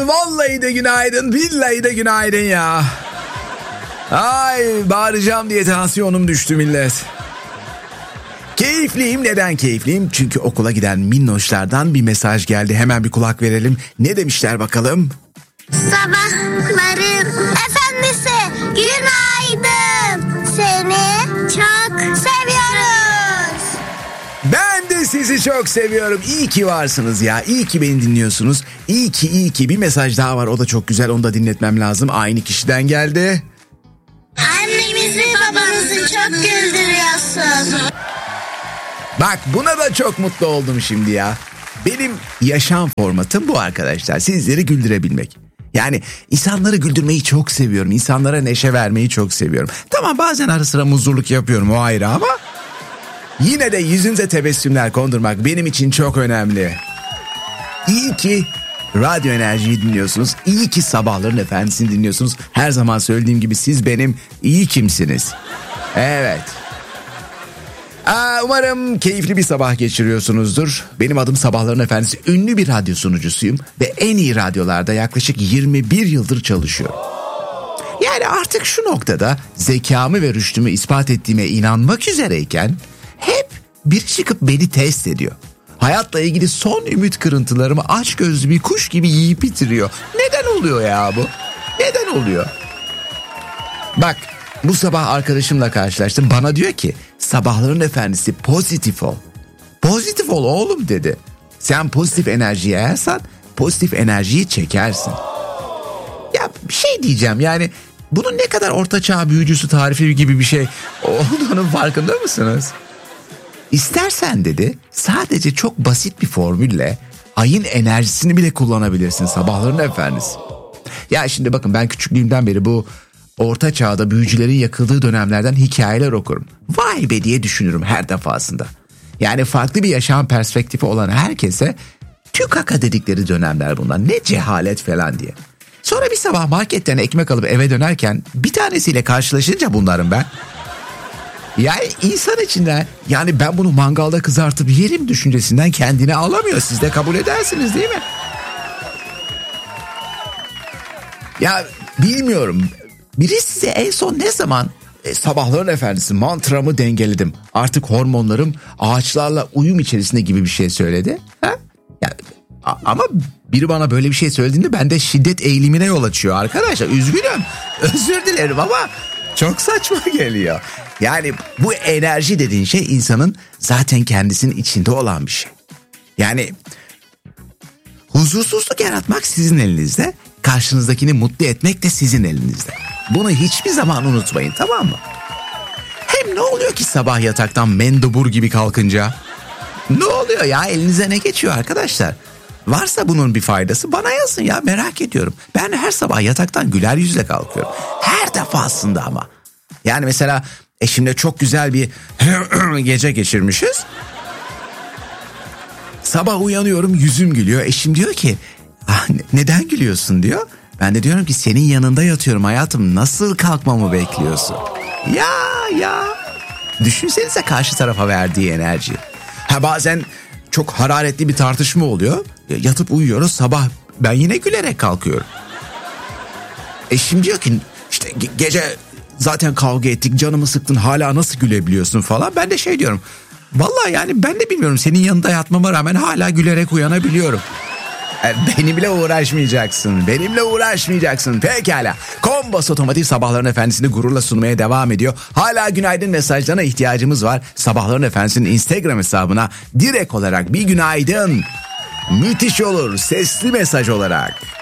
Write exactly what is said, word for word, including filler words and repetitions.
Vallahi de günaydın, billahi de günaydın ya. Ay, bağıracağım diye tansiyonum düştü millet. Keyifliyim. Neden keyifliyim? Çünkü okula giden minnoşlardan bir mesaj geldi. Hemen bir kulak verelim. Ne demişler bakalım? Sabahların efendisi günaydın. Seni çok seviyoruz. Ben de sizi çok seviyorum. İyi ki varsınız ya. İyi ki beni dinliyorsunuz. İyi ki iyi ki. Bir mesaj daha var. O da çok güzel. Onu da dinletmem lazım. Aynı kişiden geldi. Annemizi babanızı çok güldürüyorsun. Bak, buna da çok mutlu oldum şimdi ya. Benim yaşam formatım bu arkadaşlar. Sizleri güldürebilmek. Yani insanları güldürmeyi çok seviyorum. İnsanlara neşe vermeyi çok seviyorum. Tamam, bazen ara sıra muzurluk yapıyorum, o ayrı, ama yine de yüzünüze tebessümler kondurmak benim için çok önemli. İyi ki Radyo Enerji'yi dinliyorsunuz. İyi ki Sabahların Efendisi'ni dinliyorsunuz. Her zaman söylediğim gibi siz benim iyi kimsiniz. Evet. Aa, umarım keyifli bir sabah geçiriyorsunuzdur. Benim adım Sabahların Efendisi. Ünlü bir radyo sunucusuyum ve en iyi radyolarda yaklaşık yirmi bir yıldır çalışıyorum. Yani artık şu noktada zekamı ve rüştümü ispat ettiğime inanmak üzereyken hep biri çıkıp beni test ediyor. Hayatla ilgili son ümit kırıntılarımı açgözlü bir kuş gibi yiyip bitiriyor. Neden oluyor ya bu? Neden oluyor? Bak, bu sabah arkadaşımla karşılaştım. Bana diyor ki, Sabahların Efendisi pozitif ol. Pozitif ol oğlum dedi. Sen pozitif enerjiye yayarsan pozitif enerjiyi çekersin. Ya bir şey diyeceğim, yani bunun ne kadar ortaçağ büyücüsü tarifi gibi bir şey olduğunun farkında mısınız? İstersen dedi, sadece çok basit bir formülle ayın enerjisini bile kullanabilirsin Sabahların Efendisi. Ya şimdi bakın, ben küçüklüğümden beri bu Orta Çağ'da büyücülerin yakıldığı dönemlerden hikayeler okurum. Vay be diye düşünürüm her defasında. Yani farklı bir yaşam perspektifi olan herkese tükaka dedikleri dönemler bunlar. Ne cehalet falan diye. Sonra bir sabah marketten ekmek alıp eve dönerken bir tanesiyle karşılaşınca bunların ben... Yani insan içinden, yani ben bunu mangalda kızartıp yerim düşüncesinden kendini alamıyor. Siz de kabul edersiniz değil mi? Ya bilmiyorum... Biri size en son ne zaman e, Sabahların Efendisi mantramı dengeledim, artık hormonlarım ağaçlarla uyum içerisinde gibi bir şey söyledi? Ha? Ya, a, ama biri bana böyle bir şey söylediğinde bende şiddet eğilimine yol açıyor arkadaşlar. Üzgünüm, özür dilerim ama çok saçma geliyor. Yani bu enerji dediğin şey insanın zaten kendisinin içinde olan bir şey. Yani huzursuzluk yaratmak sizin elinizde, karşınızdakini mutlu etmek de sizin elinizde. Bunu hiçbir zaman unutmayın, tamam mı? Hem ne oluyor ki sabah yataktan mendebur gibi kalkınca? Ne oluyor ya, elinize ne geçiyor arkadaşlar? Varsa bunun bir faydası bana yazın ya, merak ediyorum. Ben her sabah yataktan güler yüzle kalkıyorum. Her defasında ama. Yani mesela eşimle çok güzel bir gece geçirmişiz. Sabah uyanıyorum, yüzüm gülüyor. Eşim diyor ki, ah, neden gülüyorsun diyor. Ben de diyorum ki, senin yanında yatıyorum hayatım, nasıl kalkmamı bekliyorsun? Ya ya düşünsenize karşı tarafa verdiği enerji. Ha, bazen çok hararetli bir tartışma oluyor. Yatıp uyuyoruz, sabah ben yine gülerek kalkıyorum. Eşim diyor ki, işte ge- gece zaten kavga ettik, canımı sıktın, hala nasıl gülebiliyorsun falan. Ben de şey diyorum, vallahi yani ben de bilmiyorum, senin yanında yatmama rağmen hala gülerek uyanabiliyorum. Benimle uğraşmayacaksın. Benimle uğraşmayacaksın. Pekala. Kombos Otomotiv Sabahların Efendisi'ni gururla sunmaya devam ediyor. Hala günaydın mesajlarına ihtiyacımız var. Sabahların Efendisi'nin Instagram hesabına direkt olarak bir günaydın. Müthiş olur. Sesli mesaj olarak.